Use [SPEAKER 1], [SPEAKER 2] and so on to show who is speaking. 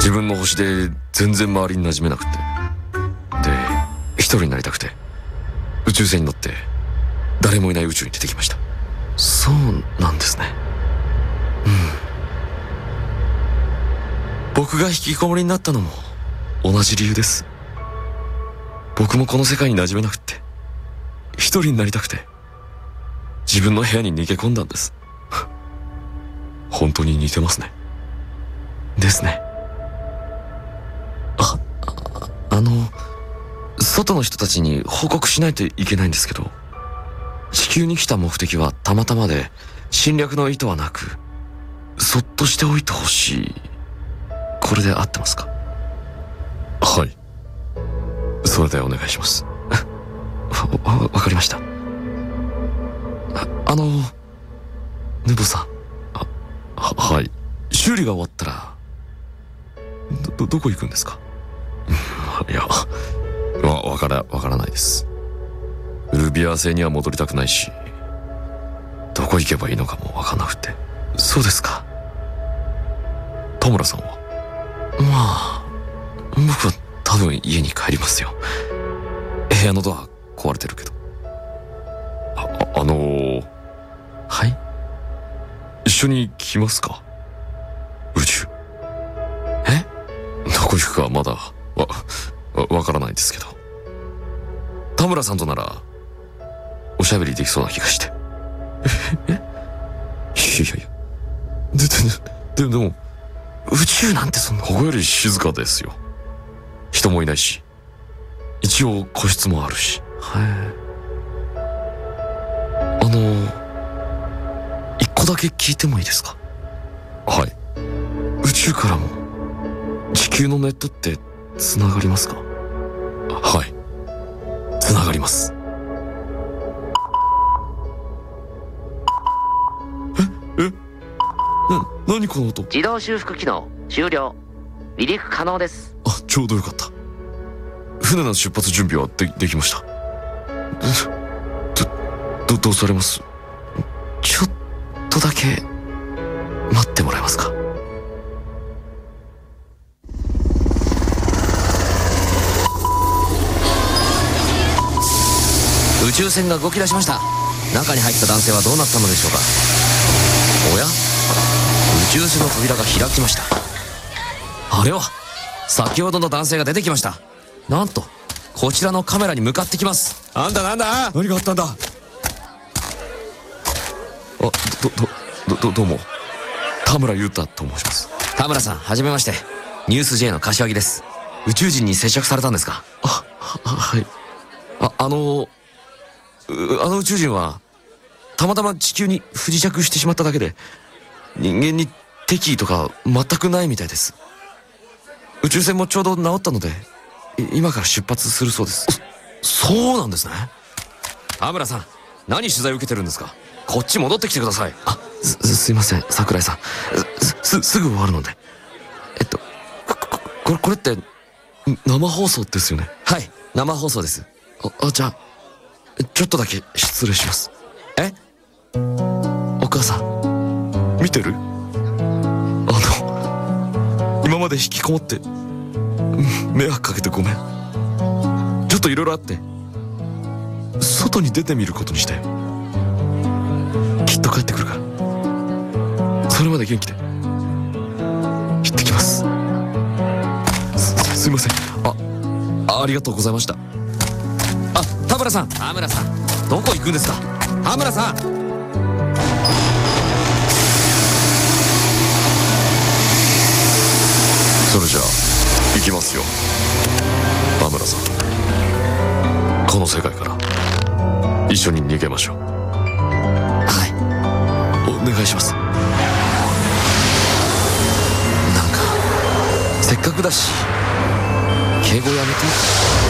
[SPEAKER 1] 自分の星で全然周りに馴染めなくて、で一人になりたくて宇宙船に乗って誰もいない宇宙に出てきました。そうなんですね。僕が引きこもりになったのも同じ理由です。僕もこの世界に馴染めなくって一人になりたくて自分の部屋に逃げ込んだんです。本当に似てますね。ですね。外の人たちに報告しないといけないんですけど、地球に来た目的はたまたまで侵略の意図はなく、そっとしておいてほしい。これで合ってますか？はい、それでお願いします。わかりました。ヌボさん、はい、修理が終わったらどこ行くんですか？いや、わからないです。ウルビア星には戻りたくないし、どこ行けばいいのかもわかんなくて。そうですか。田村さんは？まあ、僕は多分家に帰りますよ。部屋のドア壊れてるけど。はい？一緒に来ますか？宇宙。どこ行くかまだわからないですけど、田村さんとならおしゃべりできそうな気がして。いやでも宇宙なんてそんな。ここより静かですよ。人もいないし、一応個室もあるし。一個だけ聞いてもいいですか？はい。宇宙からも地球のネットってつながりますか？はい、つながります。何この音？
[SPEAKER 2] 自動修復機能終了。離陸可能です。
[SPEAKER 1] ちょうどよかった。船の出発準備はできました。どうされます？ちょっとだけ待ってもらえますか？
[SPEAKER 2] 宇宙船が動き出しました。中に入った男性はどうなったのでしょうか。おや、宇宙船の扉が開きました。あれは先ほどの男性が出てきました。なんとこちらのカメラに向かってきます。
[SPEAKER 1] なんだ何があったんだ？どうも、田村裕太と申します。
[SPEAKER 2] 田村さん、はじめまして。ニュース J の柏木です。宇宙人に接触されたんですか？
[SPEAKER 1] はい。あの宇宙人はたまたま地球に不時着してしまっただけで、人間に敵意とか全くないみたいです。宇宙船もちょうど治ったので今から出発するそうです。そうなんですね。
[SPEAKER 2] 田村さん、何取材を受けてるんですか？こっち戻ってきてください。
[SPEAKER 1] すいません、桜井さん。すぐ終わるので。これって生放送ですよね？
[SPEAKER 2] はい、生放送です。
[SPEAKER 1] じゃあちょっとだけ失礼します。お母さん見てる？今まで引きこもって迷惑かけてごめん。ちょっといろいろあって外に出てみることにして、きっと帰ってくるから、それまで元気で行ってきます。すいません。ありがとうございました。
[SPEAKER 2] 田村さん、どこ行くんですか？田村さん。
[SPEAKER 1] それじゃあ行きますよ、田村さん。この世界から一緒に逃げましょう。
[SPEAKER 2] はい、
[SPEAKER 1] お願いします。
[SPEAKER 2] なんかせっかくだし敬語やめて。